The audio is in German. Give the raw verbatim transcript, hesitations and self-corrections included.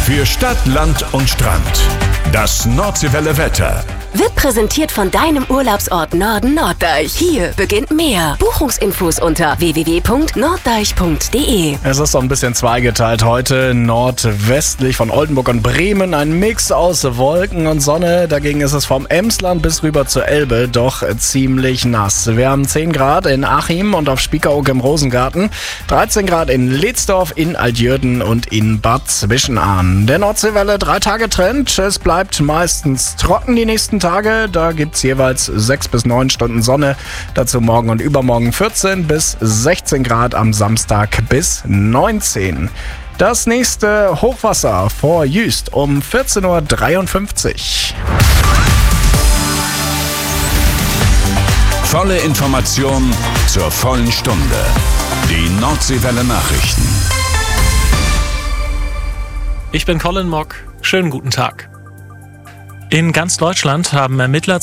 Für Stadt, Land und Strand. Das Nordseewelle Wetter. Wird präsentiert von deinem Urlaubsort Norden Norddeich. Hier beginnt mehr. Buchungsinfos unter w w w punkt norddeich punkt d e. Es ist so ein bisschen zweigeteilt heute. Nordwestlich von Oldenburg und Bremen ein Mix aus Wolken und Sonne. Dagegen ist es vom Emsland bis rüber zur Elbe doch ziemlich nass. Wir haben zehn Grad in Achim und auf Spiekeroog im Rosengarten, dreizehn Grad in Litzdorf, in Altjürden und in Bad Zwischenahn. Der Nordseewelle drei Tage Trend. Es bleibt meistens trocken die nächsten Tage. Tage. Da gibt es jeweils sechs bis neun Stunden Sonne. Dazu morgen und übermorgen vierzehn bis sechzehn Grad, am Samstag bis neunzehn. Das nächste Hochwasser vor Jüst um vierzehn Uhr dreiundfünfzig. Volle Information zur vollen Stunde. Die Nordseewelle Nachrichten. Ich bin Colin Mock. Schönen guten Tag. In ganz Deutschland haben Ermittler